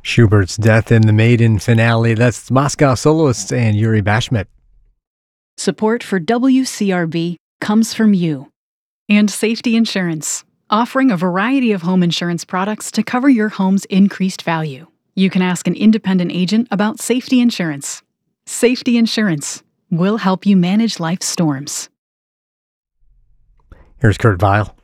Schubert's Death in the Maiden finale. That's Moscow soloists and Yuri Bashmet. Support for WCRB comes from you. And Safety Insurance, offering a variety of home insurance products to cover your home's increased value. You can ask an independent agent about safety insurance. Safety Insurance will help you manage life's storms. Here's Kurt Vile.